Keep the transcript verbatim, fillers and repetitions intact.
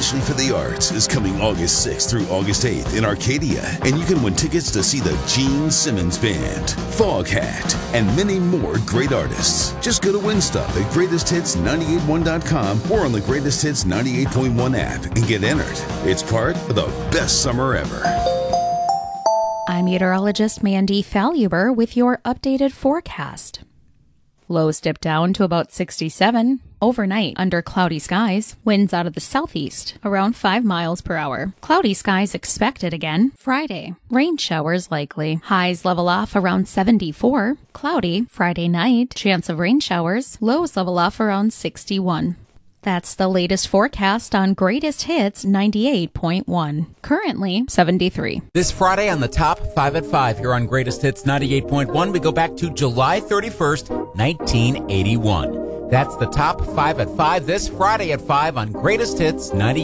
Especially for the Arts is coming August sixth through August eighth in Arcadia, and you can win tickets to see the Gene Simmons Band, Foghat, and many more great artists. Just go to Win Stuff at greatest hits nine eight one dot com or on the Greatest Hits ninety-eight point one app and get entered. It's part of the best summer ever. I'm meteorologist Mandy Falluber with your updated forecast. Lows dip down to about sixty-seven. Overnight, under cloudy skies, winds out of the southeast, around five miles per hour. Cloudy skies expected again. Friday, rain showers likely. Highs level off around seventy-four. Cloudy, Friday night, chance of rain showers. Lows level off around sixty-one. That's the latest forecast on Greatest Hits ninety-eight point one. Currently, seventy-three. This Friday on the Top five at five here on Greatest Hits ninety-eight point one, we go back to July thirty-first, nineteen eighty-one. That's the Top five at five this Friday at five on Greatest Hits ninety-eight.